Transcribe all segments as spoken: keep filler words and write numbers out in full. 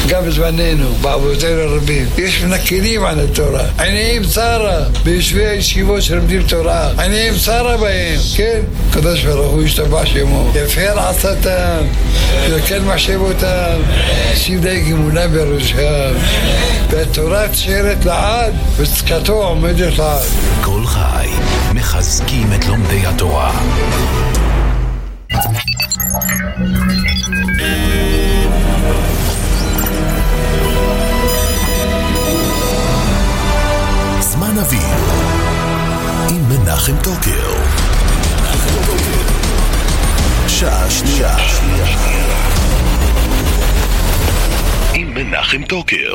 גם בזמננו, באבותינו הרבים, יש מנכלים על התורה. עניים צרה, ביושבי הישיבות שלומדים תורה. עניים צרה בהם, כן? קדוש ברוך הוא ישתבח שמו. יפר עשתם, יקל מחשבותם, שים די גמונה בראשם. והתורה תשארת לעד, וצדקתו עומדת לעד. כל חי, מחזקים את לומדי התורה. זמן אוויר עם מנחם טוקר. שעה שנייה עם מנחם טוקר.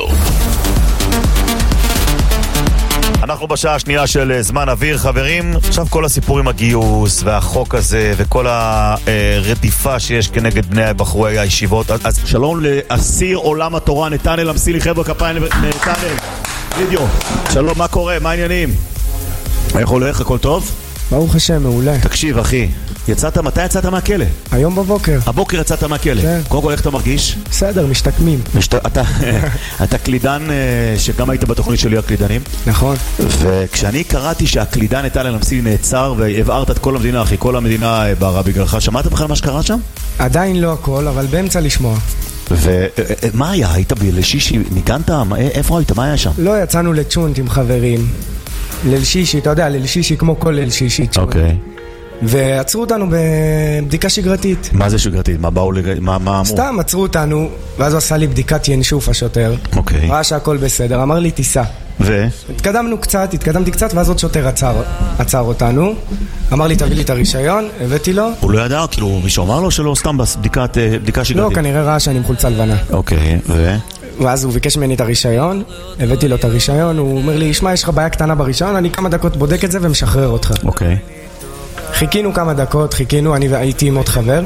אנחנו בשעה השנייה של זמן אוויר, חברים. עכשיו כל הסיפור עם הגיוס והחוק הזה וכל הרדיפה שיש כנגד בני בחורי הישיבות. אז שלום לאסיר עולם התורה נתנאל אמסילי, חבר'ה כפיים נתנאל. וידאו. שלום, מה קורה? מה העניינים? איך הולך? הכל טוב? ברוך השם, מעולה. תקשיב אחי, יצאת, מתי יצאת מהכלא? היום בבוקר. הבוקר יצאת מהכלא? כן. קודם כל איך אתה מרגיש? בסדר, משתקמים. משת... אתה, אתה קלידן שגם היית בתוכנית שלי הקלידנים. נכון. וכשאני קראתי שהקלידן נתנאל אמסילי נעצר והבערת את כל המדינה, אחי, כל המדינה בערה בגללך, שמעת בכלל מה שקרה שם? עדיין לא הכל, אבל באמצע לשמוע. ומה היה? היית בלשישי? ניגנת? איפה היית? מה היה שם? לא, יצאנו לצ'ונט עם חברים. ללשישי, אתה יודע, ללשישי כמו כל ללשישי. אוקיי. ועצרו אותנו בבדיקה שגרתית. מה זה שגרתית? מה באו לג... מה, מה אמרו? סתם עצרו אותנו, ואז הוא עשה לי בדיקת ינשוף השוטר. אוקיי. ראה שהכל בסדר, אמר לי תיסע. ו? התקדמנו קצת, התקדמתי קצת, ואז עוד שוטר עצר, עצר אותנו. אמר לי תביא לי את הרישיון, הבאתי לו. הוא לא ידע, כאילו מישהו אמר לו שלא סתם בבדיקת, בדיקה שגרתית? לא, כנראה ראה שאני עם חולצה לבנה. אוקיי, ו? ואז הוא ביקש ממני את הרישיון, הבאתי לו את הרישיון, הוא אומר לי, שמע, יש לך בעיה קטנה ברישיון, אני כמה דקות בודק את זה ומשחרר אותך. אוקיי. חיכינו כמה דקות, חיכינו, אני הייתי עם עוד חבר,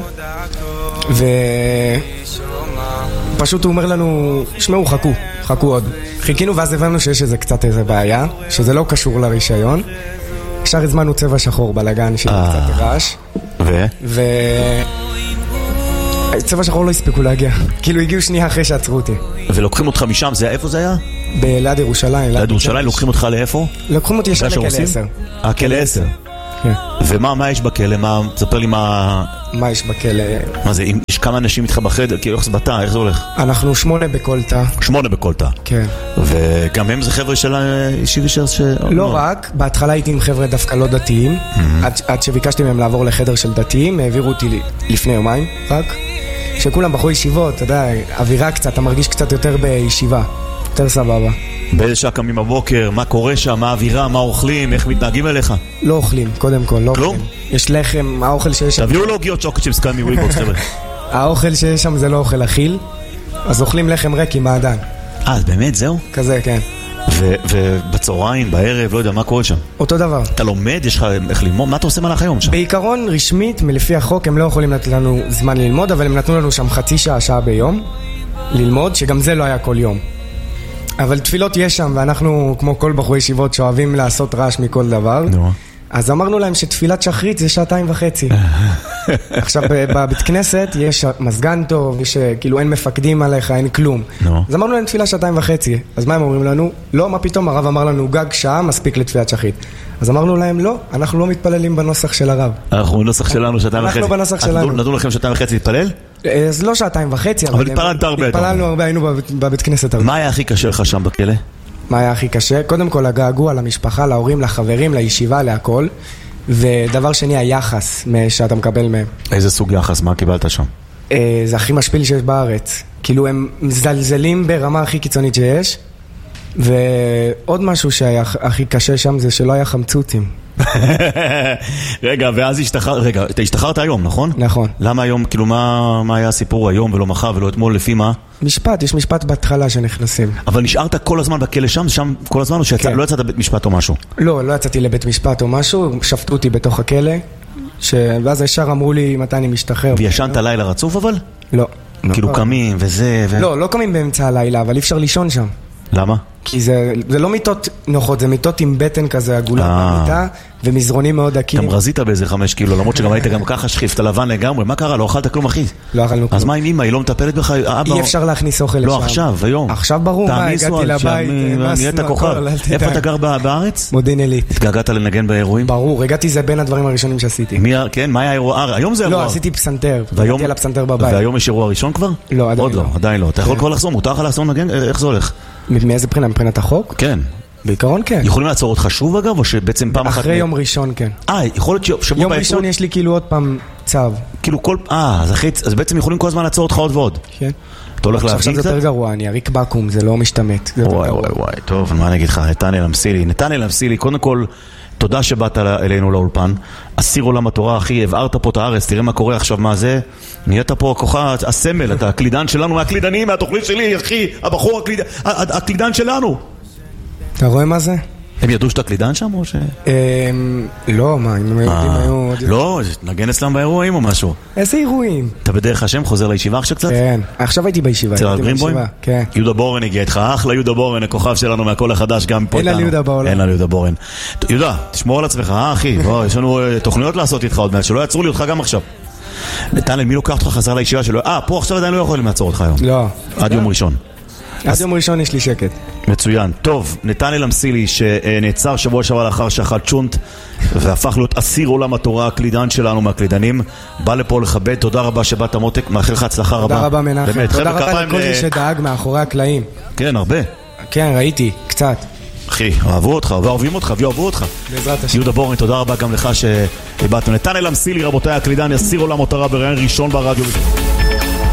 ופשוט הוא אומר לנו, שמעו, חכו, חכו עוד. חיכינו ואז הבנו שיש איזה קצת איזה בעיה, שזה לא קשור לרישיון. ישר הזמנו צבע שחור בלגן, שזה קצת רעש. ו? ו... צבע שחור לא הספיקו להגיע, כאילו הגיעו שנייה אחרי שעצרו אותי. ולוקחים אותך משם, זה איפה זה היה? בליד ירושלים. ליד ירושלים, לוקחים אותך לאיפה? לוקחים אותי ישר לכלא עשר. אה, כלא עשר. כן. ומה, מה יש בכלא? מה, תספר לי מה... מה יש בכלא? מה זה, יש כמה אנשים איתך בחדר? כאילו, איך זה בתא? איך זה הולך? אנחנו שמונה בכל תא. שמונה בכל תא? כן. וגם הם זה חבר'ה של ישיבי שרס ש... לא רק, בהתחלה הייתי עם חבר'ה דווקא לא דתיים, עד שביקשתי מהם לעבור לחדר של דתיים, העבירו אותי לפני יומיים, רק. שכולם בחרו ישיבות, אתה יודע, אווירה קצת, אתה מרגיש קצת יותר בישיבה, יותר סבבה. באיזה שעה קמים בבוקר, מה קורה שם, מה האווירה, מה אוכלים, איך מתנהגים אליך? לא אוכלים, קודם כל, לא כלום? אוכלים. יש לחם, האוכל שיש שם... תביאו לו עוגיות צ'וקו צ'יפס כאן מווילבוקס, חבר'ה. האוכל שיש שם זה לא אוכל אכיל, אז אוכלים לחם ריק עם מעדן. אה, אז באמת, זהו? כזה, כן. ובצהריים, בערב, לא יודע, מה קורה שם? אותו דבר. אתה לומד, יש לך איך ללמוד? מה אתה עושה מהלך היום שם? בעיקרון, רשמית, מלפי החוק, הם לא יכולים לתת לנו זמן ללמוד, אבל הם נתנו לנו שם חצי שעה, שעה ביום ללמוד, שגם זה לא היה כל יום. אבל תפילות יש שם, ואנחנו, כמו כל בחורי ישיבות, שאוהבים לעשות רעש מכל דבר. נו. אז אמרנו להם שתפילת שחרית זה שעתיים וחצי. עכשיו, בבית כנסת יש מזגן טוב, יש כאילו אין מפקדים עליך, אין כלום. נו. אז אמרנו להם תפילה שעתיים וחצי. אז מה הם אומרים לנו? לא, מה פתאום? הרב אמר לנו גג שעה, מספיק לתפילת שחרית. אז אמרנו להם, לא, אנחנו לא מתפללים בנוסח של הרב. אנחנו בנוסח שלנו שעתיים וחצי. אנחנו בנוסח שלנו. נתנו לכם שעתיים וחצי להתפלל? אז לא שעתיים וחצי, אבל התפללת הרבה. התפללנו הרבה, היינו בבית כנסת הרבה. מה היה הכי קשה לך שם בכלא? מה היה הכי קשה? קודם כל הגעגוע למשפחה, להורים, לחברים, לישיבה, להכל. ודבר שני, היחס שאתה מקבל מהם. איזה סוג יחס? מה קיבלת שם? זה הכי משפיל שיש בארץ. כאילו הם מזלזלים ברמה הכי קיצונית שיש. ועוד משהו שהיה הכי קשה שם זה שלא היה חמצוצים. רגע, ואז השתחרר, רגע, אתה השתחררת היום, נכון? נכון. למה היום, כאילו, מה, מה היה הסיפור היום ולא מחר ולא אתמול, לפי מה? משפט, יש משפט בהתחלה שנכנסים. אבל נשארת כל הזמן בכלא שם, שם כל הזמן, או שלא כן. יצאת לבית משפט או משהו? לא, לא יצאתי לבית משפט או משהו, שפטו אותי בתוך הכלא, ש... ואז ישר אמרו לי מתי אני משתחרר. וישנת ו... לילה רצוף אבל? לא. כאילו לא. קמים וזה ו... לא, לא קמים באמצע הלילה, אבל אי אפשר לישון שם. למה? כי זה, זה לא מיטות נוחות, זה מיטות עם בטן כזה עגולה במיטה, ומזרונים מאוד דקים. גם רזית באיזה חמש קילו, למרות שגם היית גם ככה שחיף, אתה לבן לגמרי. מה קרה? לא אכלת כלום, אחי. לא אכלנו כלום. אז מה עם אמא? היא לא מטפלת בך? אי אפשר להכניס אוכל לשם. לא, עכשיו, היום. עכשיו ברור, מה, הגעתי לבית, נהיית כוכב. איפה אתה גר בארץ? מודיעין עילית. התגעגעת לנגן באירועים? ברור, הגעתי זה בין הדברים הראשונים שעשיתי. כן, מה היה האירוע? היום זה אירוע. לא, עשיתי פסנתר. הגעתי על הפסנתר בבית. והיום יש אירוע ראשון כבר? לא, עדיין לא. עדיין לא. אתה יכול כבר לחזור, מותר לך לעשות נגן? איך זה הולך? מאיזה בחינה? מבחינת החוק? כן. בעיקרון כן. יכולים לעצור אותך שוב אגב, או שבעצם פעם אחת... אחרי יום ראשון כן. אה, יכול להיות שבוע... יום ראשון יש לי כאילו עוד פעם צו. כאילו כל... אה, אז בעצם יכולים כל הזמן לעצור אותך עוד ועוד. כן. אתה הולך להביא קצת? עכשיו זה יותר גרוע, אני אריק בקום, זה לא משתמט. וואי וואי וואי, טוב, מה אני אגיד לך, נתנאל אמסילי. נתנאל אמסילי, קודם כל, תודה שבאת אלינו לאולפן. אסיר עולם התורה, אחי, הבארת פה את הארץ, תראה מה קורה עכשיו, מה זה? נהיית פה הכוחה, הסמל, אתה הקלידן שלנו, מהקלידנים, מהתוכנית שלי, אחי, הבחור הקלידן שלנו. אתה רואה מה זה? הם ידעו שאתה קלידן שם או ש... לא, מה, אם הם יודעים היו... לא, נגן אצלם באירועים או משהו. איזה אירועים? אתה בדרך השם חוזר לישיבה עכשיו קצת? כן, עכשיו הייתי בישיבה. אצל הגרינבוים? כן. יהודה בורן הגיע איתך, אחלה יהודה בורן, הכוכב שלנו מהקול החדש גם פה איתנו. אין לה יהודה בעולם. אין לה יהודה בורן. יהודה, תשמור על עצמך, אה אחי, בוא, יש לנו תוכניות לעשות איתך עוד מעט, שלא יעצרו לי אותך גם עכשיו. נתנאל, מי לוקח אותך חזר לישיבה שלו? אה, פה עכשיו עדיין לא יכולים לעצור אותך היום. לא. עד יום ראשון. עד יום ראשון יש לי שקט. מצוין. טוב, נתנאל אמסילי שנעצר שבוע שעבר לאחר שאכל צ'ונט והפך להיות אסיר עולם התורה, הקלידן שלנו מהקלידנים, בא לפה לכבד. תודה רבה שבאת מותק, מאחל לך הצלחה רבה. תודה רבה מנחם. באמת, תודה חבר'ה, רבה לכל מי שדאג מאחורי הקלעים. כן, הרבה. כן, ראיתי, קצת. אחי, אוהבו אותך, ואוהבים אותך, ואוהבו אותך. בעזרת השם. יהודה בורן, תודה רבה גם לך שבאתם. נתנאל אמסילי, רבותיי, הקלידן, אסיר עולם התורה בראיון ראשון ברדיו.